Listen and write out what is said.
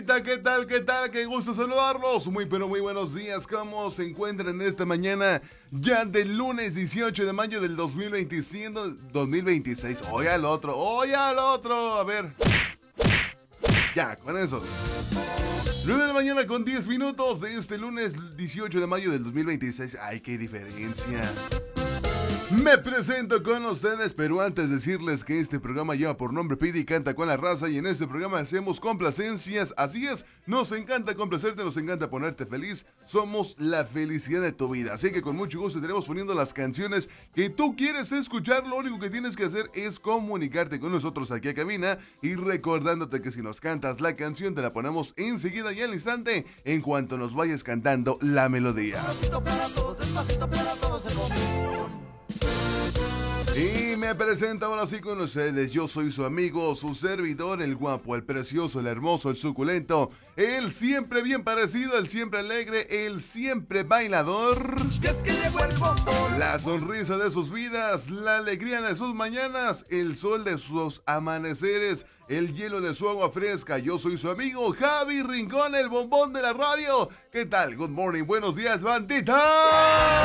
¿Qué tal? ¿Qué tal? Qué gusto saludarlos. Muy pero muy buenos días. ¿Cómo se encuentran esta mañana ya del lunes 18 de mayo del 2025, 2026? Oye al otro, oye al otro. A ver. Ya, con esos. 9 de la mañana con 10 minutos de este lunes 18 de mayo del 2026. Ay, qué diferencia. Me presento con ustedes, pero antes decirles que este programa lleva por nombre Pide y Canta con la Raza, y en este programa hacemos complacencias. Así es, nos encanta complacerte, nos encanta ponerte feliz. Somos la felicidad de tu vida, así que con mucho gusto estaremos poniendo las canciones que tú quieres escuchar. Lo único que tienes que hacer es comunicarte con nosotros aquí a cabina, y recordándote que si nos cantas la canción te la ponemos enseguida y al instante en cuanto nos vayas cantando la melodía. Despacito para todos el bombón. Y me presento ahora sí con ustedes. Yo soy su amigo, su servidor, el guapo, el precioso, el hermoso, el suculento, el siempre bien parecido, el siempre alegre, el siempre bailador. Y es que llegó el bombón. La sonrisa de sus vidas, la alegría de sus mañanas, el sol de sus amaneceres, el hielo de su agua fresca. Yo soy su amigo Javi Rincón, el bombón de la radio. ¿Qué tal? Good morning, buenos días, bandita.